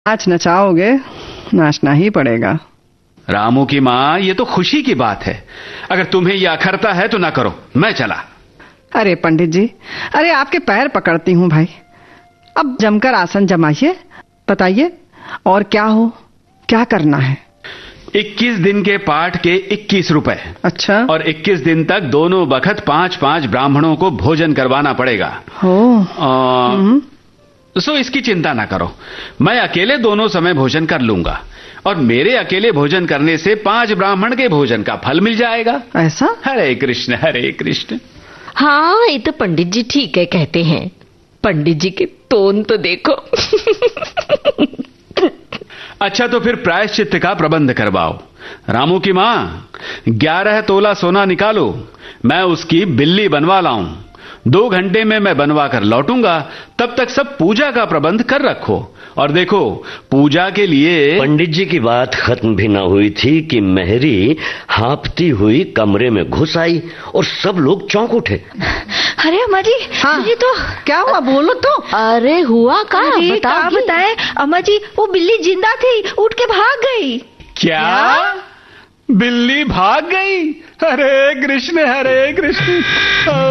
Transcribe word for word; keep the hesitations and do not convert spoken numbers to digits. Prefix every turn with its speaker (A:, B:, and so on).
A: नाच नचाओगे, नाचना ही पड़ेगा।
B: रामू की माँ, ये तो खुशी की बात है। अगर तुम्हें यह अखरता है तो ना करो, मैं चला।
A: अरे पंडित जी, अरे आपके पैर पकड़ती हूँ भाई, अब जमकर आसन जमाइए, बताइए और क्या हो, क्या करना है?
B: इक्कीस दिन के पाठ के इक्कीस रुपए।
A: अच्छा।
B: और इक्कीस दिन तक दोनों बखत पांच पांच ब्राह्मणों को भोजन करवाना पड़ेगा।
A: हो
B: आ, सो इसकी चिंता ना करो, मैं अकेले दोनों समय भोजन कर लूंगा और मेरे अकेले भोजन करने से पांच ब्राह्मण के भोजन का फल मिल जाएगा।
A: ऐसा?
B: हरे कृष्ण हरे कृष्ण।
C: हाँ, ये तो पंडित जी ठीक है कहते हैं। पंडित जी के टोन तो देखो।
B: अच्छा, तो फिर प्रायश्चित्त का प्रबंध करवाओ। रामू की माँ, ग्यारह तोला सोना निकालो, मैं उसकी बिल्ली बनवा लाऊं। दो घंटे में मैं बनवा कर लौटूंगा, तब तक सब पूजा का प्रबंध कर रखो। और देखो, पूजा के लिए।
D: पंडित जी की बात खत्म भी ना हुई थी कि मेहरी हाँफती हुई कमरे में घुस आई और सब लोग चौंक उठे।
C: अरे अम्मा जी,
A: हाँ,
C: ये तो
A: क्या हुआ, बोलो तो।
C: अरे हुआ का
E: अरे
C: बताओ।
E: क्या बताएं अम्मा जी, वो बिल्ली जिंदा थी, उठ के भाग गई।
B: क्या, क्या? बिल्ली भाग गई? हरे कृष्ण हरे कृष्ण।